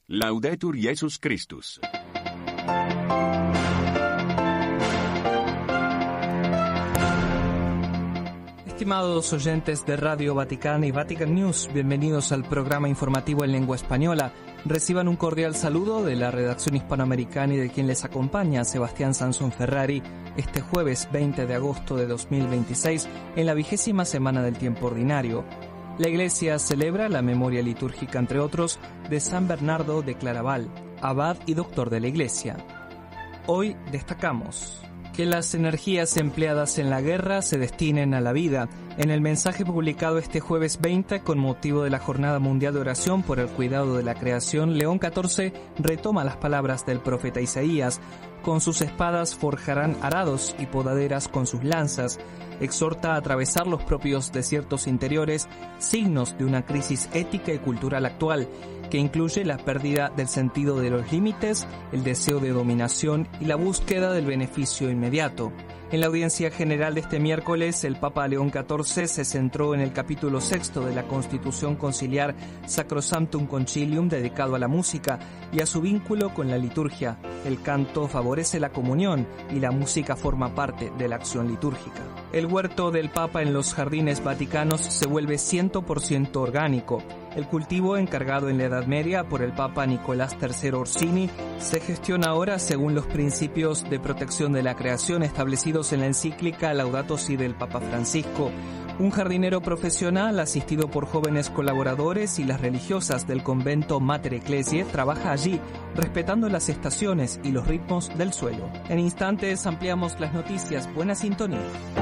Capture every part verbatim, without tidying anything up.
Laudetur Jesus Christus. Estimados oyentes de Radio Vaticana y Vatican News, bienvenidos al programa informativo en lengua española. Reciban un cordial saludo de la redacción hispanoamericana y de quien les acompaña, Sebastián Sansón Ferrari, este jueves veinte de agosto de dos mil veintiséis, en la vigésima semana del tiempo ordinario. La Iglesia celebra la memoria litúrgica, entre otros, de San Bernardo de Claraval, abad y doctor de la Iglesia. Hoy destacamos que las energías empleadas en la guerra se destinen a la vida. En el mensaje publicado este jueves veinte con motivo de la Jornada Mundial de Oración por el Cuidado de la Creación, León catorce retoma las palabras del profeta Isaías: con sus espadas forjarán arados y podaderas con sus lanzas. Exhorta a atravesar los propios desiertos interiores, signos de una crisis ética y cultural actual, que incluye la pérdida del sentido de los límites, el deseo de dominación y la búsqueda del beneficio inmediato. En la audiencia general de este miércoles, el Papa León catorce se centró en el capítulo sexto de la Constitución Conciliar Sacrosanctum Concilium, dedicado a la música y a su vínculo con la liturgia. El canto favorece la comunión y la música forma parte de la acción litúrgica. El huerto del Papa en los jardines vaticanos se vuelve cien por ciento orgánico. El cultivo, encargado en la Edad Media por el Papa Nicolás tercero Orsini, se gestiona ahora según los principios de protección de la creación establecidos en la encíclica Laudato Si del Papa Francisco. Un jardinero profesional, asistido por jóvenes colaboradores y las religiosas del convento Mater Ecclesiae, trabaja allí, respetando las estaciones y los ritmos del suelo. En instantes ampliamos las noticias. Buena sintonía.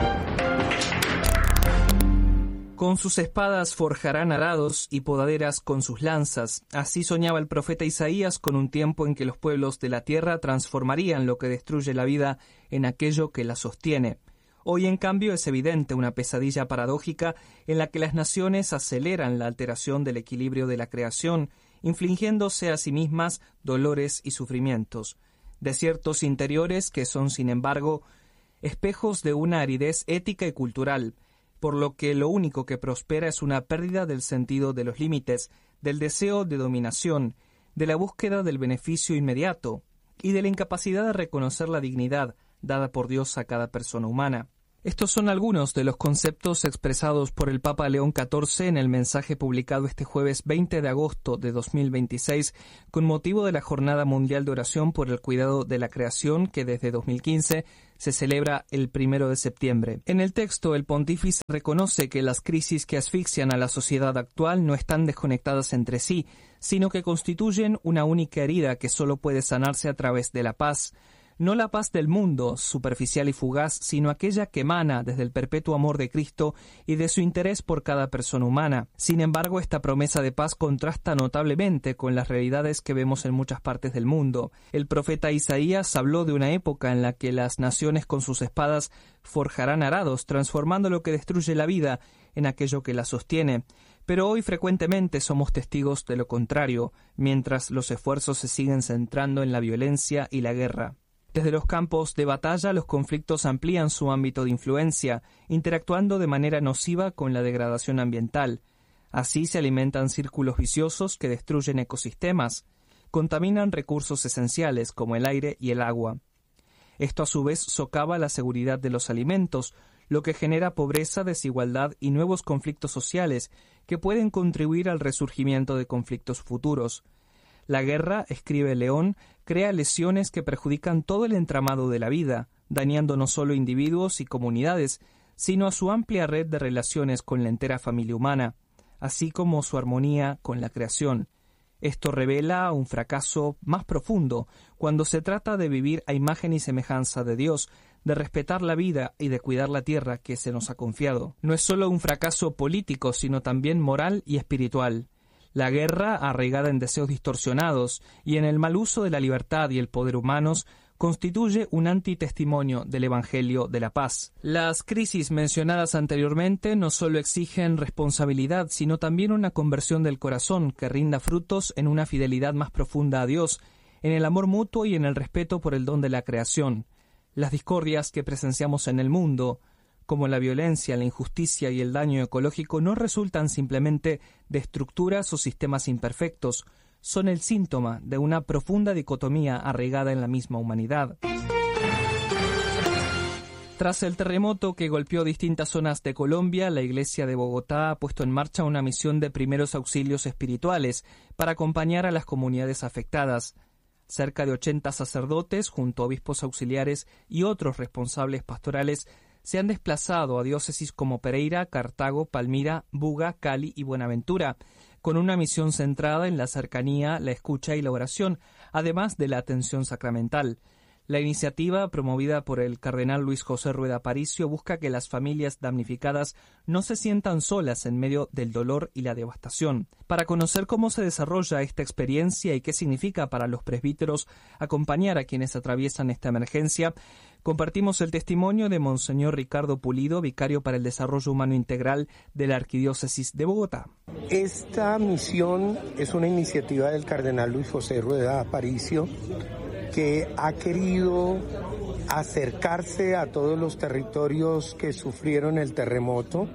Con sus espadas forjarán arados y podaderas con sus lanzas. Así soñaba el profeta Isaías con un tiempo en que los pueblos de la tierra transformarían lo que destruye la vida en aquello que la sostiene. Hoy, en cambio, es evidente una pesadilla paradójica en la que las naciones aceleran la alteración del equilibrio de la creación, infligiéndose a sí mismas dolores y sufrimientos. Desiertos interiores que son, sin embargo, espejos de una aridez ética y cultural, por lo que lo único que prospera es una pérdida del sentido de los límites, del deseo de dominación, de la búsqueda del beneficio inmediato y de la incapacidad de reconocer la dignidad dada por Dios a cada persona humana. Estos son algunos de los conceptos expresados por el Papa León catorce en el mensaje publicado este jueves veinte de agosto de dos mil veintiséis con motivo de la Jornada Mundial de Oración por el Cuidado de la Creación, que desde dos mil quince se celebra el primero de septiembre. En el texto, el pontífice reconoce que las crisis que asfixian a la sociedad actual no están desconectadas entre sí, sino que constituyen una única herida que solo puede sanarse a través de la paz. No la paz del mundo, superficial y fugaz, sino aquella que emana desde el perpetuo amor de Cristo y de su interés por cada persona humana. Sin embargo, esta promesa de paz contrasta notablemente con las realidades que vemos en muchas partes del mundo. El profeta Isaías habló de una época en la que las naciones con sus espadas forjarán arados, transformando lo que destruye la vida en aquello que la sostiene. Pero hoy frecuentemente somos testigos de lo contrario, mientras los esfuerzos se siguen centrando en la violencia y la guerra. Desde los campos de batalla, los conflictos amplían su ámbito de influencia, interactuando de manera nociva con la degradación ambiental. Así se alimentan círculos viciosos que destruyen ecosistemas, contaminan recursos esenciales como el aire y el agua. Esto a su vez socava la seguridad de los alimentos, lo que genera pobreza, desigualdad y nuevos conflictos sociales que pueden contribuir al resurgimiento de conflictos futuros. La guerra, escribe León, crea lesiones que perjudican todo el entramado de la vida, dañando no solo individuos y comunidades, sino a su amplia red de relaciones con la entera familia humana, así como su armonía con la creación. Esto revela un fracaso más profundo cuando se trata de vivir a imagen y semejanza de Dios, de respetar la vida y de cuidar la tierra que se nos ha confiado. No es solo un fracaso político, sino también moral y espiritual. La guerra, arraigada en deseos distorsionados y en el mal uso de la libertad y el poder humanos, constituye un antitestimonio del Evangelio de la paz. Las crisis mencionadas anteriormente no solo exigen responsabilidad, sino también una conversión del corazón que rinda frutos en una fidelidad más profunda a Dios, en el amor mutuo y en el respeto por el don de la creación. Las discordias que presenciamos en el mundo, como la violencia, la injusticia y el daño ecológico, no resultan simplemente de estructuras o sistemas imperfectos, son el síntoma de una profunda dicotomía arraigada en la misma humanidad. Tras el terremoto que golpeó distintas zonas de Colombia, la Iglesia de Bogotá ha puesto en marcha una misión de primeros auxilios espirituales para acompañar a las comunidades afectadas. Cerca de ochenta sacerdotes, junto a obispos auxiliares y otros responsables pastorales, se han desplazado a diócesis como Pereira, Cartago, Palmira, Buga, Cali y Buenaventura, con una misión centrada en la cercanía, la escucha y la oración, además de la atención sacramental. La iniciativa, promovida por el cardenal Luis José Rueda Aparicio, busca que las familias damnificadas no se sientan solas en medio del dolor y la devastación. Para conocer cómo se desarrolla esta experiencia y qué significa para los presbíteros acompañar a quienes atraviesan esta emergencia, compartimos el testimonio de Monseñor Ricardo Pulido, vicario para el Desarrollo Humano Integral de la Arquidiócesis de Bogotá. Esta misión es una iniciativa del cardenal Luis José Rueda Aparicio, que ha querido acercarse a todos los territorios que sufrieron el terremoto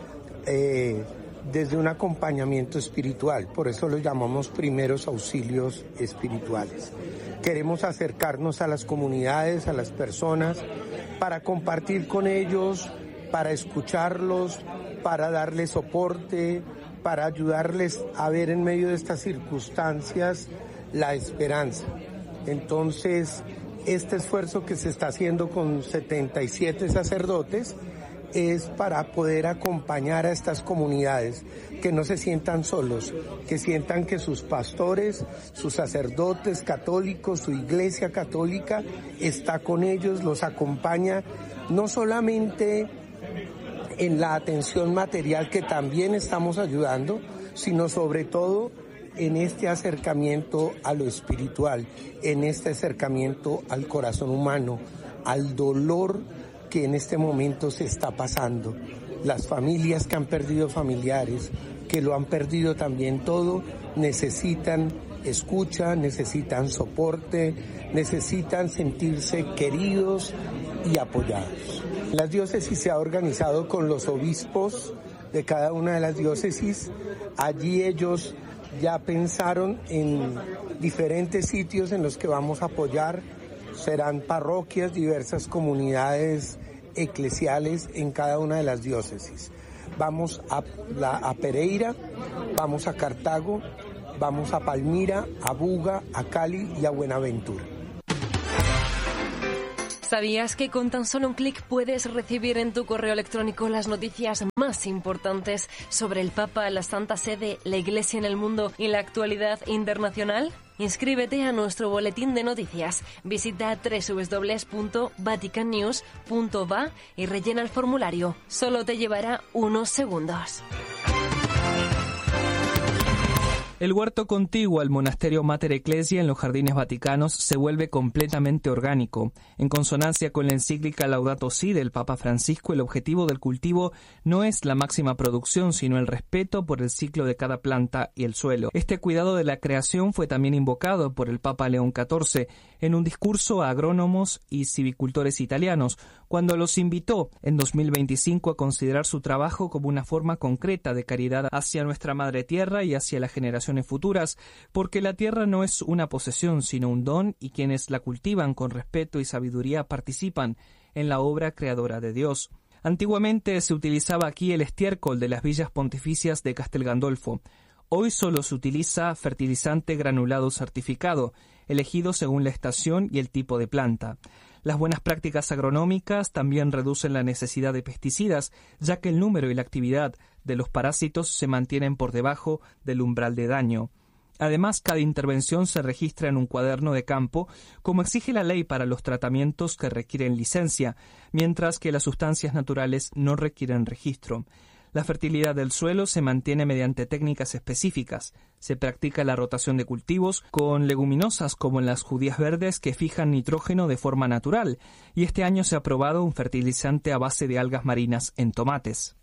eh, desde un acompañamiento espiritual. Por eso lo llamamos primeros auxilios espirituales. Queremos acercarnos a las comunidades, a las personas, para compartir con ellos, para escucharlos, para darles soporte, para ayudarles a ver en medio de estas circunstancias la esperanza. Entonces, este esfuerzo que se está haciendo con setenta y siete sacerdotes es para poder acompañar a estas comunidades, que no se sientan solos, que sientan que sus pastores, sus sacerdotes católicos, su iglesia católica está con ellos, los acompaña, no solamente en la atención material, que también estamos ayudando, sino sobre todo en este acercamiento a lo espiritual, en este acercamiento al corazón humano, al dolor que en este momento se está pasando. Las familias que han perdido familiares, que lo han perdido también todo, necesitan escucha, necesitan soporte, necesitan sentirse queridos y apoyados. La diócesis se ha organizado con los obispos de cada una de las diócesis. Allí ellos ya pensaron en diferentes sitios en los que vamos a apoyar. Serán parroquias, diversas comunidades eclesiales en cada una de las diócesis. Vamos a, la, a Pereira, vamos a Cartago, vamos a Palmira, a Buga, a Cali y a Buenaventura. ¿Sabías que con tan solo un clic puedes recibir en tu correo electrónico las noticias más importantes sobre el Papa, la Santa Sede, la Iglesia en el mundo y la actualidad internacional? Inscríbete a nuestro boletín de noticias. Visita doble u doble u doble u punto vatican news punto va y rellena el formulario. Solo te llevará unos segundos. El huerto contiguo al monasterio Mater Ecclesiae en los Jardines Vaticanos se vuelve completamente orgánico. En consonancia con la encíclica Laudato Si del Papa Francisco, el objetivo del cultivo no es la máxima producción, sino el respeto por el ciclo de cada planta y el suelo. Este cuidado de la creación fue también invocado por el Papa León catorce en un discurso a agrónomos y civicultores italianos, cuando los invitó en dos mil veinticinco a considerar su trabajo como una forma concreta de caridad hacia nuestra madre tierra y hacia las generaciones futuras, porque la tierra no es una posesión, sino un don, y quienes la cultivan con respeto y sabiduría participan en la obra creadora de Dios. Antiguamente se utilizaba aquí el estiércol de las villas pontificias de Castel Gandolfo. Hoy solo se utiliza fertilizante granulado certificado, elegido según la estación y el tipo de planta. Las buenas prácticas agronómicas también reducen la necesidad de pesticidas, ya que el número y la actividad de los parásitos se mantienen por debajo del umbral de daño. Además, cada intervención se registra en un cuaderno de campo, como exige la ley para los tratamientos que requieren licencia, mientras que las sustancias naturales no requieren registro. La fertilidad del suelo se mantiene mediante técnicas específicas. Se practica la rotación de cultivos con leguminosas como en las judías verdes que fijan nitrógeno de forma natural, y este año se ha aprobado un fertilizante a base de algas marinas en tomates.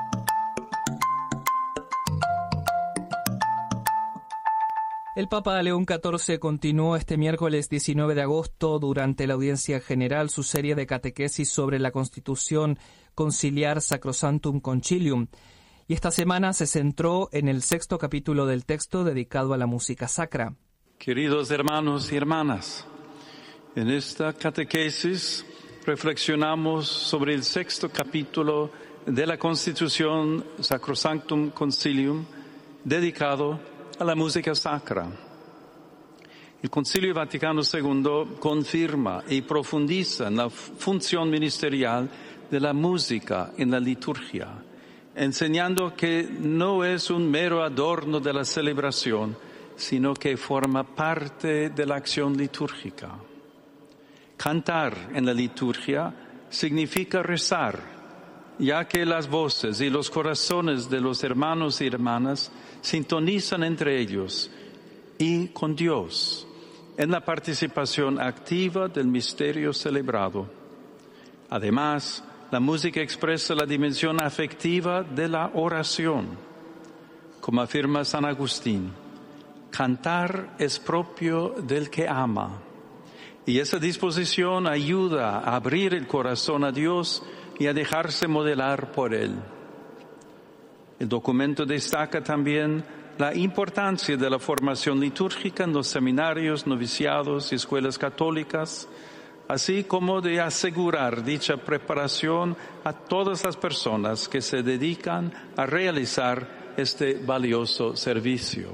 El Papa León catorce continuó este miércoles diecinueve de agosto durante la audiencia general su serie de catequesis sobre la Constitución Conciliar Sacrosanctum Concilium, y y esta semana se centró en el sexto capítulo del texto dedicado a la música sacra. Queridos hermanos y hermanas, en esta catequesis reflexionamos sobre el sexto capítulo de la Constitución Sacrosanctum Concilium dedicado a la música sacra. El Concilio Vaticano segundo confirma y profundiza en la función ministerial de la música en la liturgia, enseñando que no es un mero adorno de la celebración, sino que forma parte de la acción litúrgica. Cantar en la liturgia significa rezar, ya que las voces y los corazones de los hermanos y hermanas sintonizan entre ellos y con Dios en la participación activa del misterio celebrado. Además, la música expresa la dimensión afectiva de la oración. Como afirma San Agustín, cantar es propio del que ama, y esa disposición ayuda a abrir el corazón a Dios y a dejarse modelar por Él. El documento destaca también la importancia de la formación litúrgica en los seminarios, noviciados y escuelas católicas, así como de asegurar dicha preparación a todas las personas que se dedican a realizar este valioso servicio.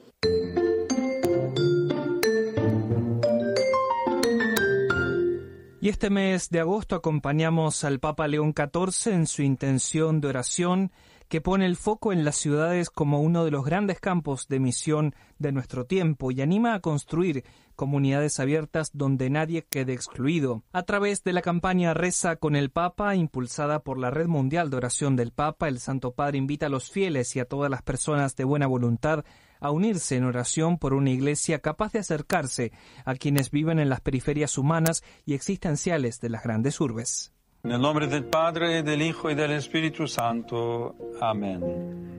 Y este mes de agosto acompañamos al Papa León catorce en su intención de oración, que pone el foco en las ciudades como uno de los grandes campos de misión de nuestro tiempo y anima a construir comunidades abiertas donde nadie quede excluido. A través de la campaña Reza con el Papa, impulsada por la Red Mundial de Oración del Papa, el Santo Padre invita a los fieles y a todas las personas de buena voluntad a unirse en oración por una iglesia capaz de acercarse a quienes viven en las periferias humanas y existenciales de las grandes urbes. En el nombre del Padre, del Hijo y del Espíritu Santo. Amén.